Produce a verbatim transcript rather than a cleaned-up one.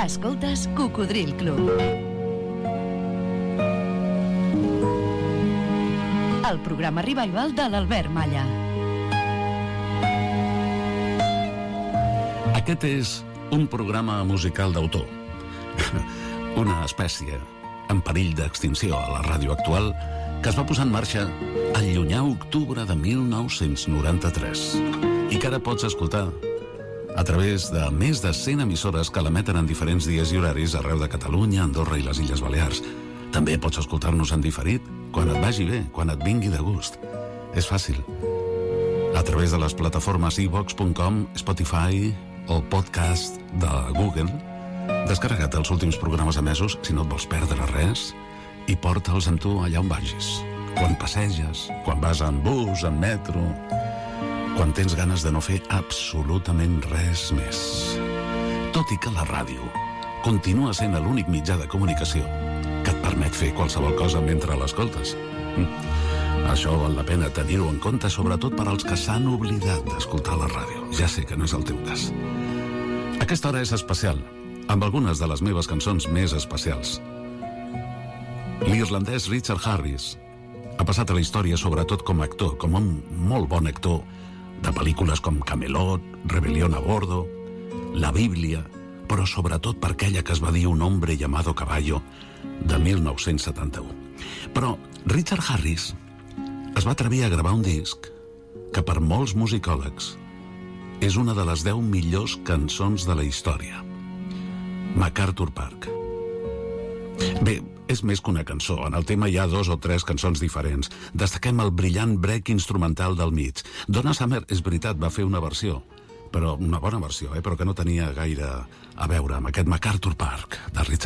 Escoltes Cocodril Club. El programa revival de l'Albert Malla. Aquest és un programa musical d'autor. Una espècie en perill d'extinció a la ràdio actual que es va posar en marxa al llunyà octubre de mil nou-cents noranta-tres i que ara pots escoltar a través de més de cent emissores que l'emeten en diferents dies i horaris arreu de Catalunya, Andorra i les Illes Balears. També pots escoltar-nos en diferit, quan et vagi bé, quan et vingui de gust. És fàcil. A través de les plataformes i vox punt com, Spotify o podcast de Google, descarrega't els últims programes emesos si no et vols perdre res i porta'ls amb tu allà on vagis. Quan passeges, quan vas en bus, en metro, quan tens ganes de no fer absolutament res més. Tot i que la ràdio continua sent l'únic mitjà de comunicació que et permet fer qualsevol cosa mentre l'escoltes. Això val la pena tenir-ho en compte, sobretot per als que s'han oblidat d'escoltar la ràdio. Ja sé que no és el teu cas. Aquesta hora és especial, amb algunes de les meves cançons més especials. L'irlandès Richard Harris ha passat a la història sobretot com a actor, com un molt bon actor de pel·lícules com Camelot, Rebelión a Bordo, La Bíblia, però sobretot per aquella que es va dir Un hombre llamado caballo, de mil nou-cents setanta-u. Però Richard Harris es va atrevir a gravar un disc que per molts musicòlegs és una de les deu millors cançons de la història. MacArthur Park. Bé, és més que una cançó. En el tema hi ha dos o tres cançons diferents. Destaquem el brillant break instrumental del mig. Donna Summer, és veritat, va fer una versió, però una bona versió, eh? però que no tenia gaire a veure amb aquest MacArthur Park de Richard